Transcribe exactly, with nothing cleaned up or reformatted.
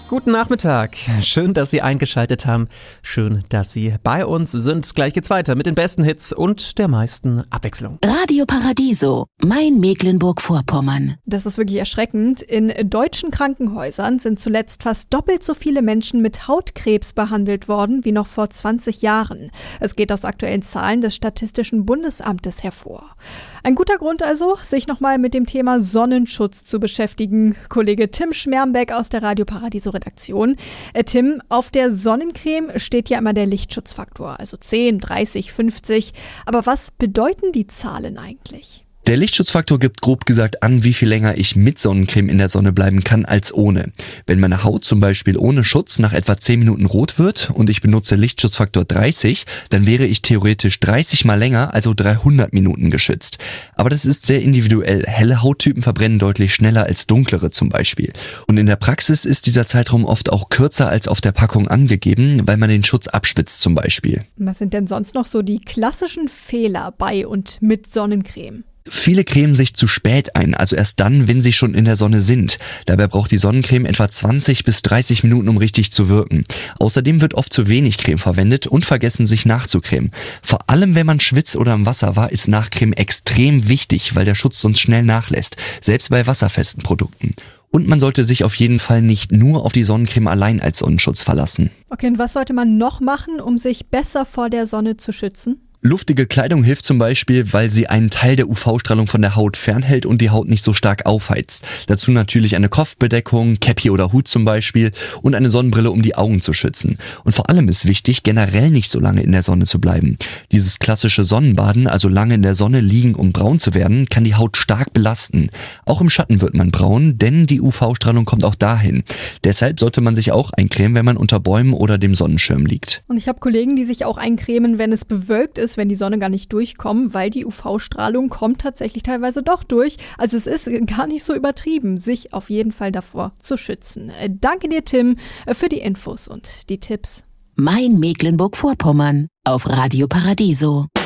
Guten Nachmittag. Schön, dass Sie eingeschaltet haben. Schön, dass Sie bei uns sind. Gleich geht's weiter mit den besten Hits und der meisten Abwechslung. Radio Paradiso, mein Mecklenburg-Vorpommern. Das ist wirklich erschreckend. In deutschen Krankenhäusern sind zuletzt fast doppelt so viele Menschen mit Hautkrebs behandelt worden wie noch vor zwanzig Jahren. Es geht aus aktuellen Zahlen des Statistischen Bundesamtes hervor. Ein guter Grund also, sich nochmal mit dem Thema Sonnenschutz zu beschäftigen. Kollege Tim Schmermbeck aus der Radio Paradiso Redaktion. Äh, Tim, auf der Sonnencreme steht ja immer der Lichtschutzfaktor, also zehn, dreißig, fünfzig. Aber was bedeuten die Zahlen eigentlich? Der Lichtschutzfaktor gibt grob gesagt an, wie viel länger ich mit Sonnencreme in der Sonne bleiben kann als ohne. Wenn meine Haut zum Beispiel ohne Schutz nach etwa zehn Minuten rot wird und ich benutze Lichtschutzfaktor dreißig, dann wäre ich theoretisch dreißig mal länger, also dreihundert Minuten geschützt. Aber das ist sehr individuell. Helle Hauttypen verbrennen deutlich schneller als dunklere zum Beispiel. Und in der Praxis ist dieser Zeitraum oft auch kürzer als auf der Packung angegeben, weil man den Schutz abspitzt zum Beispiel. Was sind denn sonst noch so die klassischen Fehler bei und mit Sonnencreme? Viele cremen sich zu spät ein, also erst dann, wenn sie schon in der Sonne sind. Dabei braucht die Sonnencreme etwa zwanzig bis dreißig Minuten, um richtig zu wirken. Außerdem wird oft zu wenig Creme verwendet und vergessen, sich nachzucremen. Vor allem, wenn man schwitzt oder im Wasser war, ist Nachcremen extrem wichtig, weil der Schutz sonst schnell nachlässt, selbst bei wasserfesten Produkten. Und man sollte sich auf jeden Fall nicht nur auf die Sonnencreme allein als Sonnenschutz verlassen. Okay, und was sollte man noch machen, um sich besser vor der Sonne zu schützen? Luftige Kleidung hilft zum Beispiel, weil sie einen Teil der U V-Strahlung von der Haut fernhält und die Haut nicht so stark aufheizt. Dazu natürlich eine Kopfbedeckung, Käppi oder Hut zum Beispiel und eine Sonnenbrille, um die Augen zu schützen. Und vor allem ist wichtig, generell nicht so lange in der Sonne zu bleiben. Dieses klassische Sonnenbaden, also lange in der Sonne liegen, um braun zu werden, kann die Haut stark belasten. Auch im Schatten wird man braun, denn die U V-Strahlung kommt auch dahin. Deshalb sollte man sich auch eincremen, wenn man unter Bäumen oder dem Sonnenschirm liegt. Und ich habe Kollegen, die sich auch eincremen, wenn es bewölkt ist, wenn die Sonne gar nicht durchkommt, weil die U V-Strahlung kommt tatsächlich teilweise doch durch. Also es ist gar nicht so übertrieben, sich auf jeden Fall davor zu schützen. Danke dir, Tim, für die Infos und die Tipps. Mein Mecklenburg-Vorpommern auf Radio Paradiso.